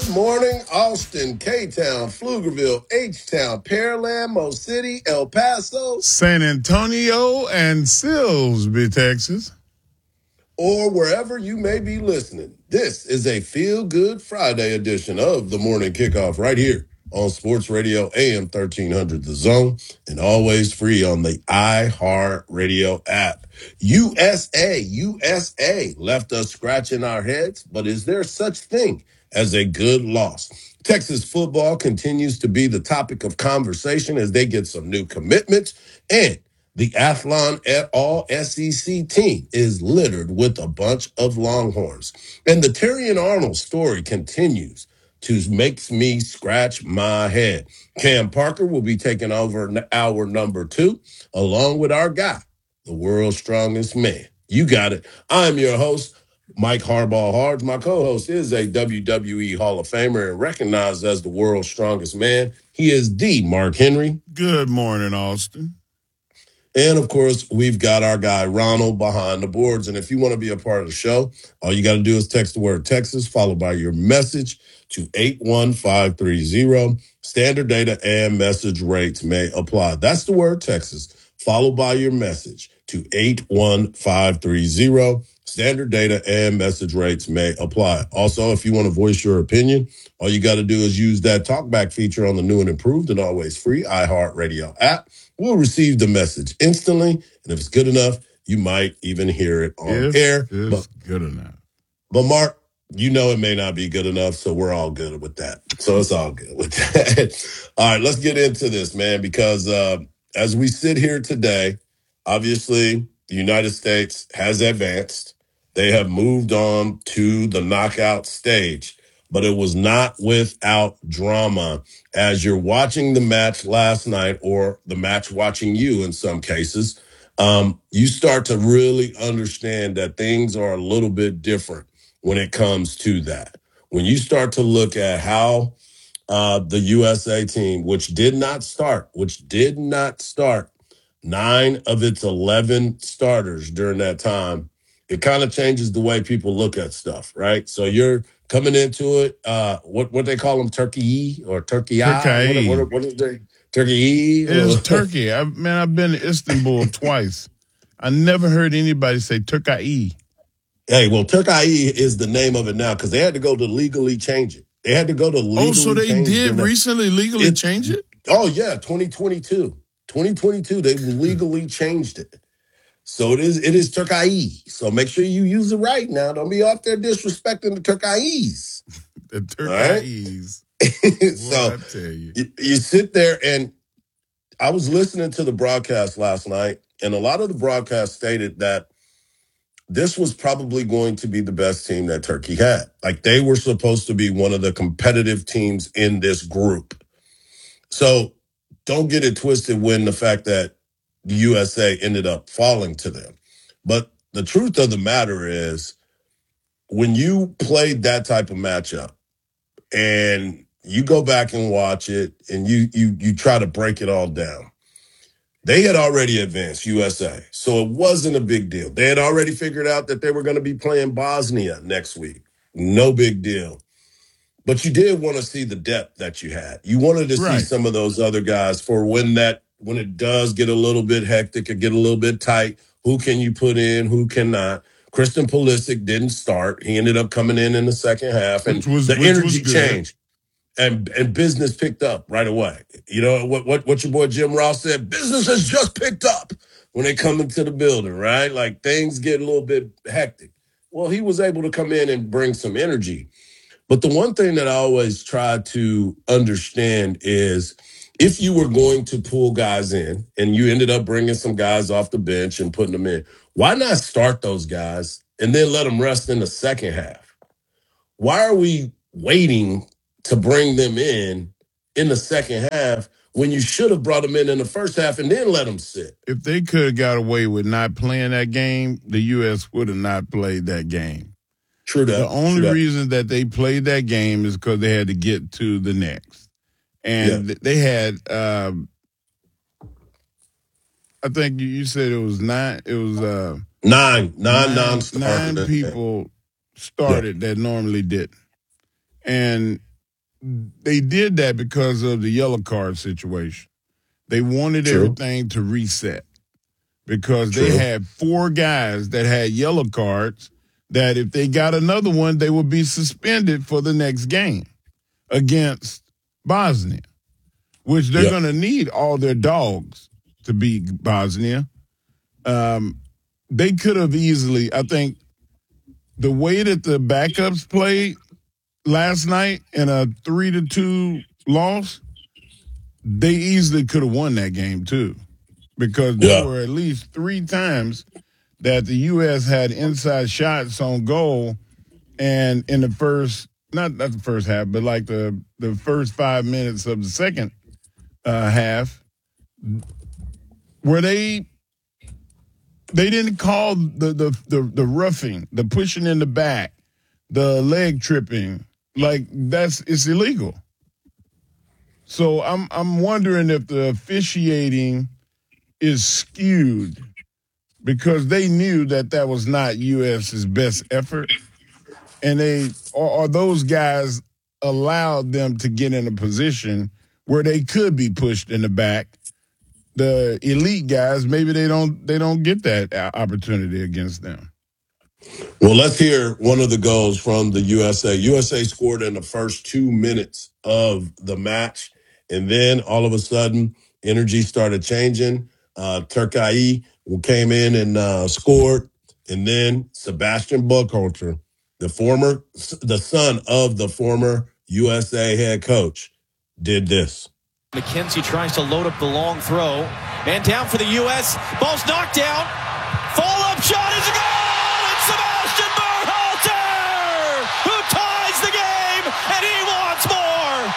Good morning, Austin, K-Town, Pflugerville, H-Town, Pearland, Mo City, El Paso, San Antonio, and Silsbee, Texas. or wherever you may be listening. This is a Feel Good Friday edition of the Morning Kickoff right here on Sports Radio AM 1300 The Zone, and always free on the iHeartRadio app. USA left us scratching our heads, but is there such thing as a good loss? Texas football continues to be the topic of conversation as they get some new commitments, and the Athlon et al. SEC team is littered with a bunch of Longhorns. And the Terrion Arnold story continues to make me scratch my head. Cam Parker will be taking over hour number 2, along with our guy, the world's strongest man. You got it. I'm your host, Mike Harbaugh Hards. My co-host is a WWE Hall of Famer and recognized as the world's strongest man. He is the Mark Henry. Good morning, Austin. And of course, we've got our guy Ronald behind the boards. And if you want to be a part of the show, all you got to do is text the word Texas, followed by your message to 81530. Standard data and message rates may apply. That's the word Texas, followed by your message to 81530. Standard data and message rates may apply. Also, if you want to voice your opinion, all you got to do is use that talkback feature on the new and improved and always free iHeartRadio app. We'll receive the message instantly, and if it's good enough, you might even hear it on air. It's good enough. But Mark, you know it may not be good enough, so we're all good with that. So it's all good with that. All right, let's get into this, man, because as we sit here today, obviously the United States has advanced. They have moved on to the knockout stage, but it was not without drama. As you're watching the match last night, or the match watching you in some cases, you start to really understand that things are a little bit different when it comes to that. When you start to look at how the USA team, which did not start 9 of its 11 starters during that time, it kind of changes the way people look at stuff, right? So you're coming into it, what they call them, turkey or turkey eye? What is they? Turkey? It's Turkey. I've been to Istanbul twice. I never heard anybody say Turkey. Hey, well, Turkey is the name of it now because they had to go to legally change it. They had to go to legally so they change did recently legally change it? Oh, yeah, 2022. 2022, they legally changed it. So it is Turkey. So make sure you use it right now. Don't be out there disrespecting the Turkeys. The Turkeys. Right? So I tell you. You sit there, and I was listening to the broadcast last night, and a lot of the broadcast stated that this was probably going to be the best team that Turkey had. Like, they were supposed to be one of the competitive teams in this group. So don't get it twisted when the fact that the USA ended up falling to them. But the truth of the matter is, when you played that type of matchup and you go back and watch it and you try to break it all down, they had already advanced, USA. So it wasn't a big deal. They had already figured out that they were going to be playing Bosnia next week. No big deal. But you did want to see the depth that you had. You wanted to see some of those other guys for when it does get a little bit hectic or get a little bit tight. Who can you put in? Who cannot? Christian Pulisic didn't start. He ended up coming in the second half, and the energy changed. And business picked up right away. You know what your boy Jim Ross said? Business has just picked up when they come into the building, right? Like, things get a little bit hectic. Well, he was able to come in and bring some energy. But the one thing that I always try to understand is, if you were going to pull guys in and you ended up bringing some guys off the bench and putting them in, why not start those guys and then let them rest in the second half? Why are we waiting to bring them in the second half when you should have brought them in the first half and then let them sit? If they could have got away with not playing that game, the U.S. would have not played that game. True that. The only reason that they played that game is because they had to get to the next. And they had, I think you said it was 9. It was nine people started that normally didn't. And they did that because of the yellow card situation. They wanted everything to reset because they had 4 guys that had yellow cards that if they got another one, they would be suspended for the next game against Bosnia, which they're going to need all their dogs to beat Bosnia. They could have easily, I think, the way that the backups played last night in a 3-2 loss, they easily could have won that game too, because there were at least 3 times that the U.S. had inside shots on goal, and in the first, not the first half, but like the first 5 minutes of the second half, where they didn't call the roughing, the pushing in the back, the leg tripping, like it's illegal. So I'm wondering if the officiating is skewed because they knew that was not U.S.'s best effort, and those guys allowed them to get in a position where they could be pushed in the back. The elite guys, maybe they don't get that opportunity against them. Well, let's hear one of the goals from the USA. USA scored in the first 2 minutes of the match, and then all of a sudden, energy started changing. Turkey came in and scored, and then Sebastian Buckhalter, the son of the former USA head coach, did this. McKenzie tries to load up the long throw, and down for the U.S. Ball's knocked down. Follow-up shot is a goal! It's Sebastian Berhalter who ties the game, and he wants more!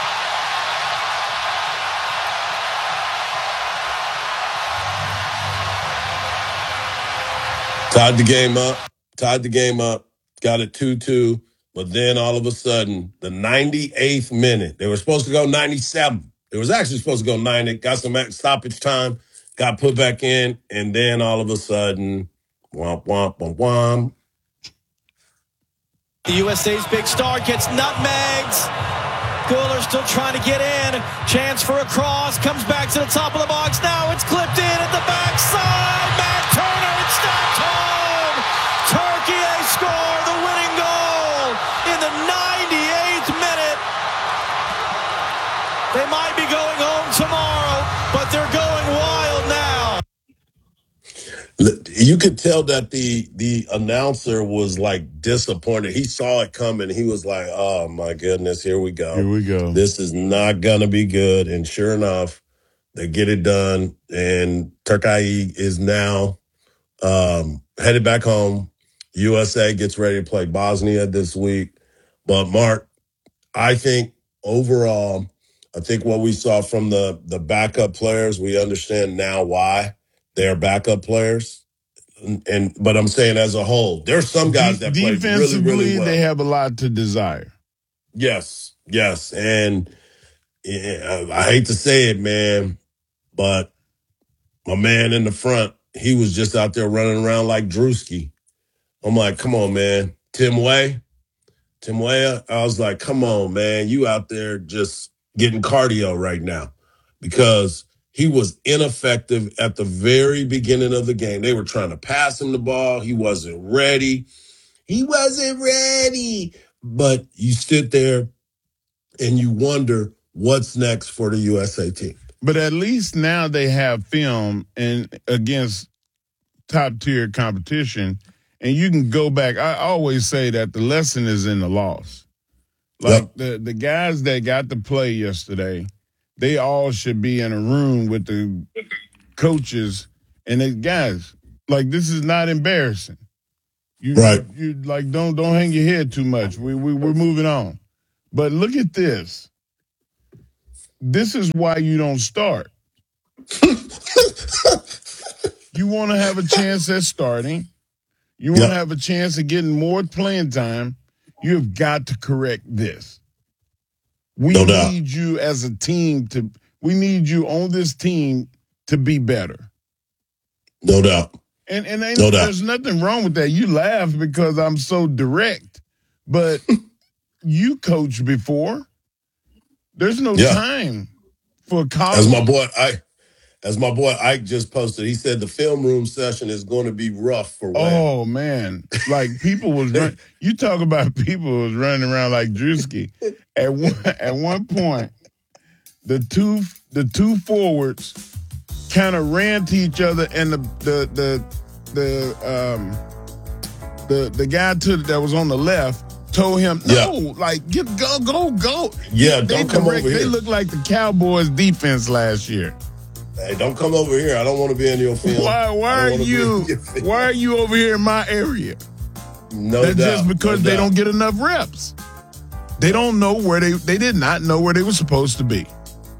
Tied the game up, got it 2-2, but then all of a sudden, the 98th minute, they were supposed to go 97. It was actually supposed to go 90, got some stoppage time, got put back in, and then all of a sudden, womp, womp, womp, womp. The USA's big star gets nutmegs. Guler still trying to get in. Chance for a cross, comes back to the top of the box. Now it's clipped in at the backside. Matt Turner, it's stacked home. Turkey score the winning goal in the 98th minute. They might be going home tomorrow, but they're going wild now. You could tell that the announcer was like disappointed. He saw it coming. He was like, "Oh my goodness, here we go. Here we go. This is not gonna be good." And sure enough, they get it done, and Turkey is now headed back home. USA gets ready to play Bosnia this week. But Mark, I think overall, what we saw from the backup players, we understand now why they're backup players. But I'm saying as a whole, there's some guys that play really, really well. They have a lot to desire. Yes. And I hate to say it, man, but my man in the front, he was just out there running around like Drewski. I'm like, come on, man. Tim Weah, I was like, come on, man. You out there just getting cardio right now. Because he was ineffective at the very beginning of the game. They were trying to pass him the ball. He wasn't ready. But you sit there and you wonder what's next for the USA team. But at least now they have film and against top tier competition, and you can go back. I always say that the lesson is in the loss. Like the guys that got to play yesterday, they all should be in a room with the coaches and the guys. Like, this is not embarrassing. You like don't hang your head too much. We're moving on. But look at this. This is why you don't start. You want to have a chance at starting. You want to have a chance of getting more playing time. You have got to correct this. We need you as a team we need you on this team to be better. No doubt. And there's nothing wrong with that. You laugh because I'm so direct, but you coached before. There's no time for college. As my boy Ike just posted, he said the film room session is going to be rough for Wham. Oh, man. Like, people was running. You talk about people was running around like Drewski. At one point, the two forwards kind of ran to each other, and the guy that was on the left told him, no, like, go. Yeah, don't come over here. They look like the Cowboys defense last year. Hey, don't come over here. I don't want to be in your film. Why are you over here in my area? No That's doubt. just because they don't get enough reps. They don't know where they did not know where they were supposed to be.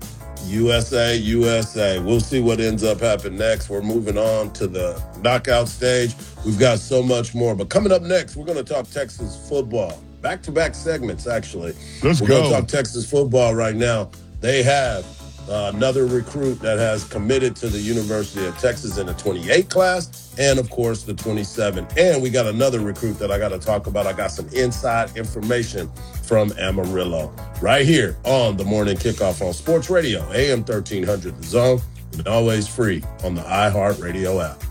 USA. We'll see what ends up happening next. We're moving on to the knockout stage. We've got so much more. But coming up next, we're going to talk Texas football. Back-to-back segments, actually. We're going to talk Texas football right now. They have another recruit that has committed to the University of Texas in the 28 class and, of course, the 27. And we got another recruit that I got to talk about. I got some inside information from Amarillo right here on the Morning Kickoff on Sports Radio, AM 1300 The Zone, and always free on the iHeartRadio app.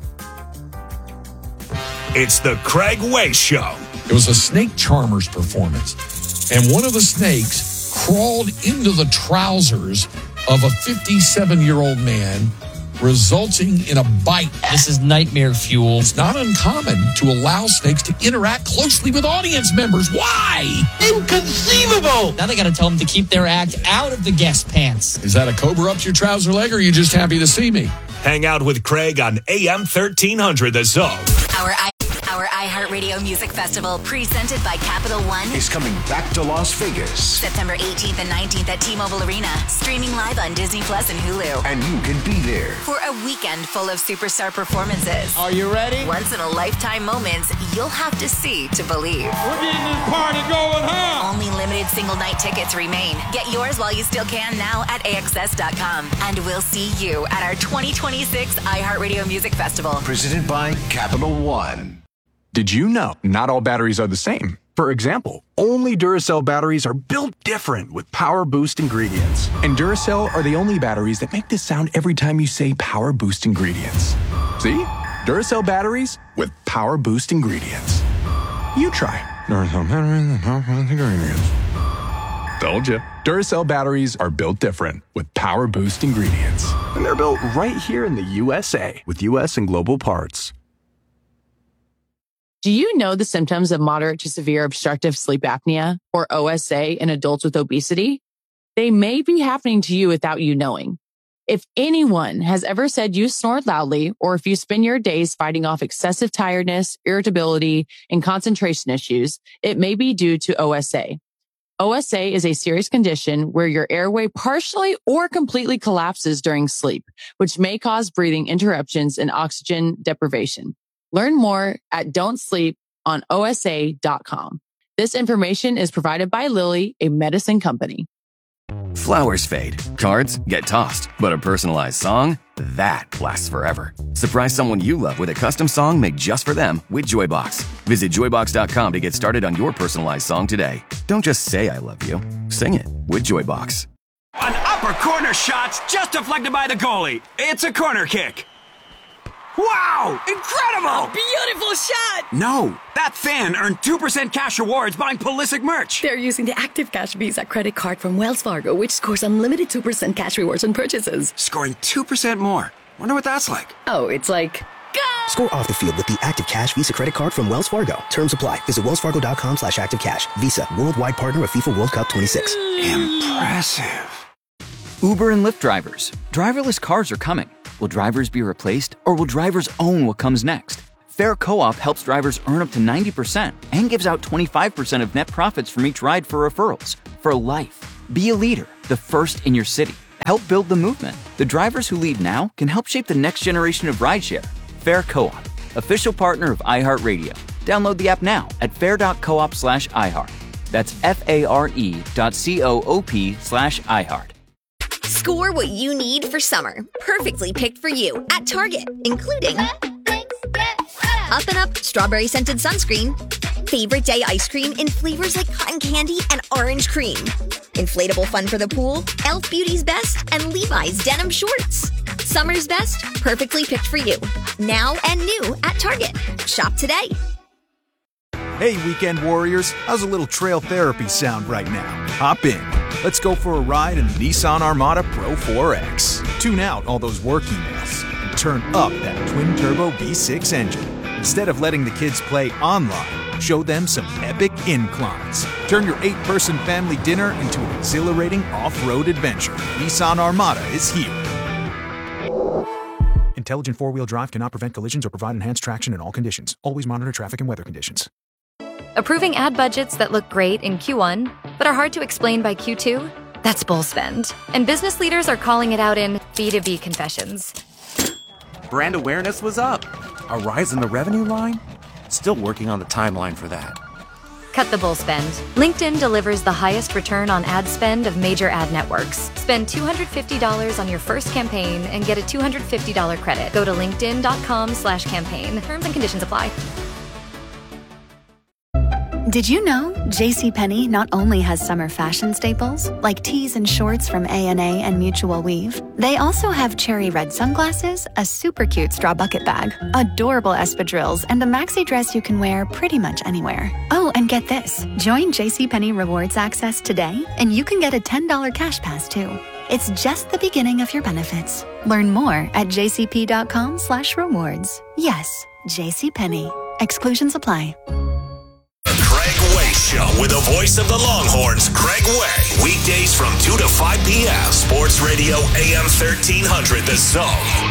It's the Craig Way Show. It was a snake charmer's performance, and one of the snakes crawled into the trousers of a 57-year-old man, resulting in a bite. This is nightmare fuel. It's not uncommon to allow snakes to interact closely with audience members. Why? Inconceivable! Now they got to tell them to keep their act out of the guest pants. Is that a cobra up your trouser leg, or are you just happy to see me? Hang out with Craig on AM 1300 The Zone. Our iHeartRadio Music Festival, presented by Capital One, is coming back to Las Vegas. September 18th and 19th at T-Mobile Arena. Streaming live on Disney Plus and Hulu. And you can be there For a weekend full of superstar performances. Are you ready? Once-in-a-lifetime moments you'll have to see to believe. We're getting this party going, huh? Only limited single-night tickets remain. Get yours while you still can now at AXS.com. And we'll see you at our 2026 iHeartRadio Music Festival. Presented by Capital One. Did you know not all batteries are the same? For example, only Duracell batteries are built different with Power Boost ingredients. And Duracell are the only batteries that make this sound every time you say Power Boost ingredients. See? Duracell batteries with Power Boost ingredients. You try. Duracell batteries with Power Boost ingredients. Told you. Duracell batteries are built different with Power Boost ingredients. And they're built right here in the USA with US and global parts. Do you know the symptoms of moderate to severe obstructive sleep apnea, or OSA, in adults with obesity? They may be happening to you without you knowing. If anyone has ever said you snore loudly, or if you spend your days fighting off excessive tiredness, irritability, and concentration issues, it may be due to OSA. OSA is a serious condition where your airway partially or completely collapses during sleep, which may cause breathing interruptions and oxygen deprivation. Learn more at don'tsleeponosa.com. This information is provided by Lilly, a medicine company. Flowers fade, cards get tossed, but a personalized song, that lasts forever. Surprise someone you love with a custom song made just for them with Joybox. Visit joybox.com to get started on your personalized song today. Don't just say I love you, sing it with Joybox. An upper corner shot's just deflected by the goalie. It's a corner kick. Wow! Incredible! Beautiful shot! No, that fan earned 2% cash rewards buying Pulisic merch. They're using the Active Cash Visa credit card from Wells Fargo, which scores unlimited 2% cash rewards on purchases. Scoring 2% more. Wonder what that's like. Oh, it's like... Go! Score off the field with the Active Cash Visa credit card from Wells Fargo. Terms apply. Visit wellsfargo.com/activecash. Visa, worldwide partner of FIFA World Cup 26. Impressive. Uber and Lyft drivers. Driverless cars are coming. Will drivers be replaced, or will drivers own what comes next? Fair Co-op helps drivers earn up to 90% and gives out 25% of net profits from each ride for referrals. For life. Be a leader, the first in your city. Help build the movement. The drivers who lead now can help shape the next generation of rideshare. Fair Co-op, official partner of iHeartRadio. Download the app now at fair.coop/iHeart. That's FARE.coop/iHeart. Score what you need for summer. Perfectly picked for you at Target, including Up & Up Strawberry Scented Sunscreen, Favorite day ice cream in flavors like cotton candy and orange cream. Inflatable fun for the pool, Elf Beauty's Best, and Levi's denim shorts. Summer's best, perfectly picked for you. Now and new at Target. Shop today. Hey, weekend warriors, how's a little trail therapy sound right now? Hop in. Let's go for a ride in the Nissan Armada Pro 4X. Tune out all those work emails and turn up that twin-turbo V6 engine. Instead of letting the kids play online, show them some epic inclines. Turn your 8-person family dinner into an exhilarating off-road adventure. Nissan Armada is here. Intelligent four-wheel drive cannot prevent collisions or provide enhanced traction in all conditions. Always monitor traffic and weather conditions. Approving ad budgets that look great in Q1, but are hard to explain by Q2? That's bull spend. And business leaders are calling it out in B2B confessions. Brand awareness was up. A rise in the revenue line? Still working on the timeline for that. Cut the bull spend. LinkedIn delivers the highest return on ad spend of major ad networks. Spend $250 on your first campaign and get a $250 credit. Go to linkedin.com/campaign. Terms and conditions apply. Did you know JCPenney not only has summer fashion staples, like tees and shorts from A&A and Mutual Weave, they also have cherry red sunglasses, a super cute straw bucket bag, adorable espadrilles, and a maxi dress you can wear pretty much anywhere. Oh, and get this. Join JCPenney Rewards Access today, and you can get a $10 cash pass, too. It's just the beginning of your benefits. Learn more at jcp.com/rewards. Yes, JCPenney. Exclusions apply. Craig Way Show with the voice of the Longhorns, Craig Way. Weekdays from 2 to 5 p.m. Sports Radio AM 1300, The Zone.